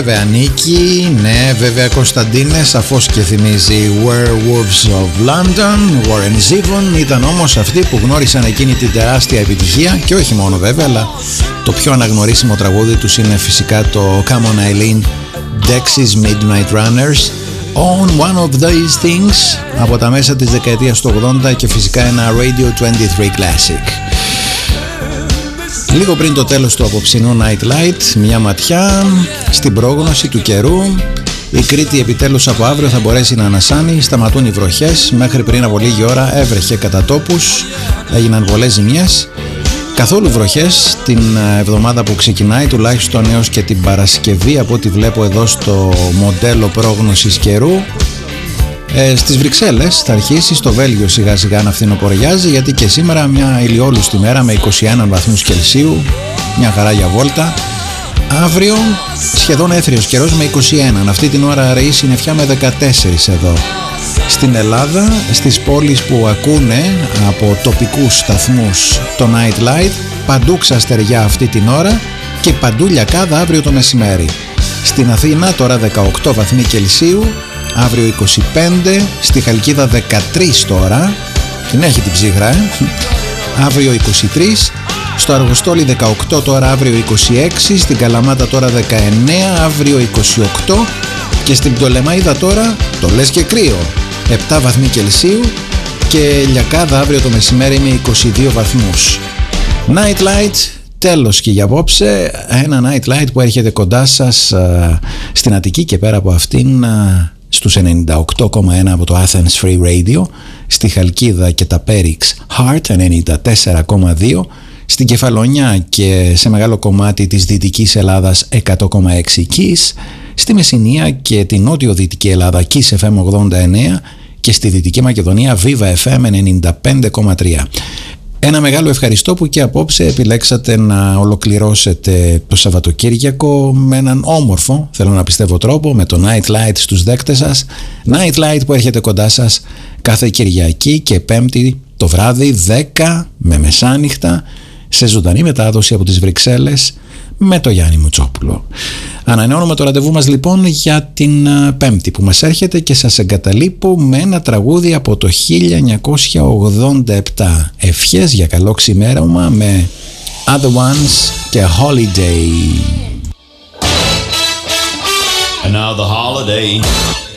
Βέβαια Νίκη, ναι βέβαια Κωνσταντίνε, σαφώς και θυμίζει Werewolves of London, Warren Zevon. Ήταν όμως αυτοί που γνώρισαν εκείνη την τεράστια επιτυχία και όχι μόνο βέβαια, αλλά το πιο αναγνωρίσιμο τραγούδι τους είναι φυσικά το Come on Eileen, Dexys Midnight Runners, On One of These Things, από τα μέσα της δεκαετίας του 80 και φυσικά ένα Radio 23 Classic. Λίγο πριν το τέλος του απόψινού Night Light, μια ματιά στην πρόγνωση του καιρού. Η Κρήτη επιτέλους από αύριο θα μπορέσει να ανασάνει, σταματούν οι βροχές. Μέχρι πριν από λίγη ώρα έβρεχε κατά τόπους, έγιναν πολλές ζημιές. Καθόλου βροχές την εβδομάδα που ξεκινάει, τουλάχιστον έως και την Παρασκευή, από ό,τι βλέπω εδώ στο μοντέλο πρόγνωσης καιρού. Στις Βρυξέλλες θα αρχίσει, στο Βέλγιο σιγά σιγά να φθινοποριάζει, γιατί και σήμερα μια ηλιόλουστη μέρα με 21 βαθμούς Κελσίου, μια χαρά για βόλτα. Αύριο σχεδόν έθριος καιρός με 21, αυτή την ώρα ρεεί συννεφιά με 14 εδώ. Στην Ελλάδα, στις πόλεις που ακούνε από τοπικούς σταθμούς το Night Light, παντού ξαστεριά αυτή την ώρα και παντού λιακάδα αύριο το μεσημέρι. Στην Αθήνα τώρα 18 βαθμοί Κελσίου, αύριο 25, στη Χαλκίδα 13 τώρα, την έχει την ψύχρα, αύριο 23, στο Αργοστόλι 18 τώρα, αύριο 26, στην Καλαμάτα τώρα 19, αύριο 28 και στην Πτολεμαΐδα τώρα, το λες και κρύο, 7 βαθμοί Κελσίου και λιακάδα αύριο το μεσημέρι με 22 βαθμούς. Night Light, τέλος και για απόψε, ένα Night Light που έρχεται κοντά σας στην Αττική και πέρα από αυτήν στους 98,1 από το Athens Free Radio, στη Χαλκίδα και τα Πέριξ Heart 94,2, στην Κεφαλονιά και σε μεγάλο κομμάτι της Δυτικής Ελλάδας 100,6 Kiss, στη Μεσσηνία και την νότιο-δυτική Ελλάδα Kiss FM 89 και στη Δυτική Μακεδονία Viva FM 95,3. Ένα μεγάλο ευχαριστώ που και απόψε επιλέξατε να ολοκληρώσετε το Σαββατοκύριακο με έναν όμορφο, θέλω να πιστεύω, τρόπο, με το Night Light στους δέκτες σας. Night Light που έρχεται κοντά σας κάθε Κυριακή και Πέμπτη το βράδυ 10 με μεσάνυχτα σε ζωντανή μετάδοση από τις Βρυξέλλες με το Γιάννη Μουτσόπουλο. Ανανεώνουμε το ραντεβού μας λοιπόν για την Πέμπτη που μας έρχεται και σας εγκαταλείπω με ένα τραγούδι από το 1987. Ευχές για καλό ξημέρωμα με Other Ones και Holiday. Another holiday.